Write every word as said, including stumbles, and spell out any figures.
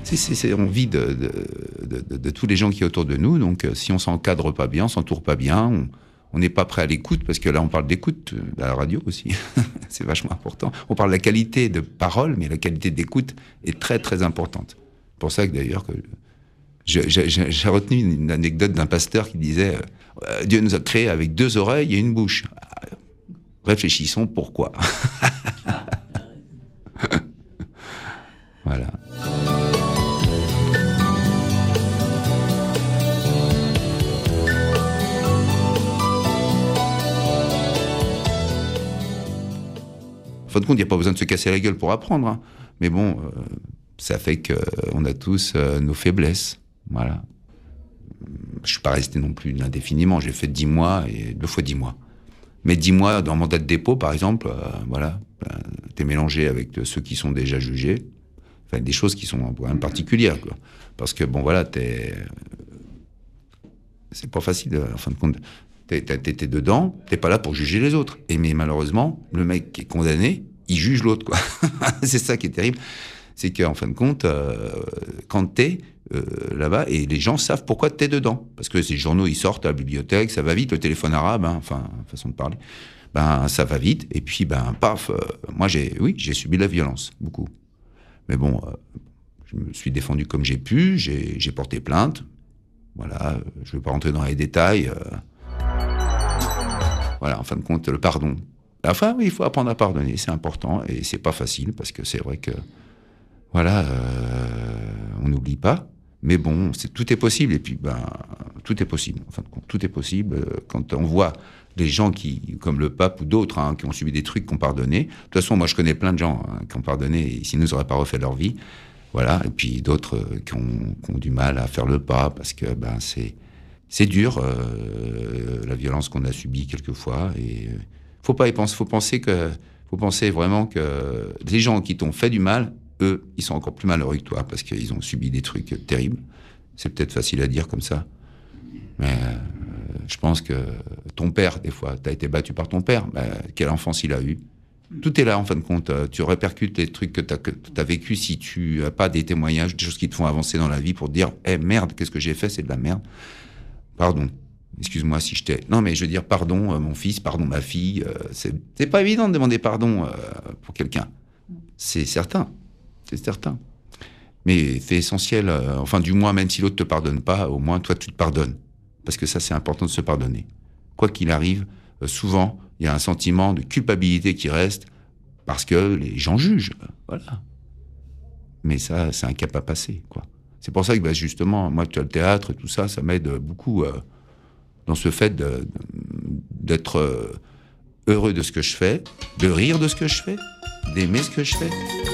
c'est, c'est, c'est, on vit de, de, de, de, de tous les gens qui sont autour de nous, donc euh, si on s'encadre pas bien, on s'entoure pas bien, on, on n'est pas prêt à l'écoute, parce que là, on parle d'écoute à la radio aussi. C'est vachement important. On parle de la qualité de parole, mais la qualité d'écoute est très, très importante. C'est pour ça que, d'ailleurs, que je, j'ai, j'ai retenu une anecdote d'un pasteur qui disait euh, « Dieu nous a créés avec deux oreilles et une bouche. » Réfléchissons pourquoi. Voilà. En fin de compte, il n'y a pas besoin de se casser la gueule pour apprendre. Hein. Mais bon, euh, ça fait qu'on a tous euh, nos faiblesses. Voilà. Je ne suis pas resté non plus indéfiniment. J'ai fait dix mois et deux fois dix mois. Mais dix mois dans mandat de dépôt, par exemple, euh, voilà, ben, t'es mélangé avec ceux qui sont déjà jugés. Enfin, des choses qui sont quand même particulières, quoi. Parce que, bon, voilà, t'es... C'est pas facile, en fin de compte. T'es, t'es, t'es dedans, t'es pas là pour juger les autres. Et mais malheureusement, le mec qui est condamné, il juge l'autre, quoi. C'est ça qui est terrible. C'est qu'en fin de compte, euh, quand t'es euh, là-bas, et les gens savent pourquoi t'es dedans. Parce que ces journaux, ils sortent à la bibliothèque, ça va vite, le téléphone arabe, hein, enfin, façon de parler. Ben, ça va vite, et puis, ben, paf, euh, moi, j'ai, oui, j'ai subi de la violence, beaucoup. Mais bon, euh, je me suis défendu comme j'ai pu, j'ai, j'ai porté plainte. Voilà, euh, je ne veux pas rentrer dans les détails. Euh, voilà, en fin de compte, le pardon. Enfin, oui, il faut apprendre à pardonner, c'est important, et c'est pas facile, parce que c'est vrai que, voilà, euh, on n'oublie pas, mais bon, c'est, tout est possible, et puis, ben, tout est possible, en fin de compte, tout est possible. Euh, quand on voit des gens qui, comme le pape ou d'autres, hein, qui ont subi des trucs, qui ont pardonné. De toute façon, moi, je connais plein de gens hein, qui ont pardonné, et s'ils nous auraient pas refait leur vie, voilà, et puis d'autres euh, qui, ont, qui ont du mal à faire le pas, parce que, ben, c'est, c'est dur, euh, la violence qu'on a subie quelquefois, et euh, faut pas y penser, faut penser que, faut penser vraiment que les gens qui t'ont fait du mal, eux, ils sont encore plus malheureux que toi, parce qu'ils ont subi des trucs terribles. C'est peut-être facile à dire comme ça, mais euh, je pense que ton père, des fois, t'as été battu par ton père, ben, quelle enfance il a eu. Tout est là, en fin de compte. Tu répercutes les trucs que t'as, que t'as vécu si tu n'as pas des témoignages, des choses qui te font avancer dans la vie pour te dire « Eh merde, qu'est-ce que j'ai fait, c'est de la merde. Pardon. Excuse-moi si je t'ai... » Non, mais je veux dire, pardon, euh, mon fils, pardon, ma fille. Euh, c'est, c'est pas évident de demander pardon euh, pour quelqu'un. C'est certain. C'est certain. Mais c'est essentiel. Euh, enfin, du moins, même si l'autre te pardonne pas, au moins, toi, tu te pardonnes. Parce que ça, c'est important de se pardonner. Quoi qu'il arrive, euh, souvent, il y a un sentiment de culpabilité qui reste parce que les gens jugent. Voilà. Mais ça, c'est un cap à passer, quoi. C'est pour ça que, bah, justement, moi, tu as le théâtre et tout ça, ça m'aide beaucoup euh, dans ce fait de, d'être euh, heureux de ce que je fais, de rire de ce que je fais, d'aimer ce que je fais.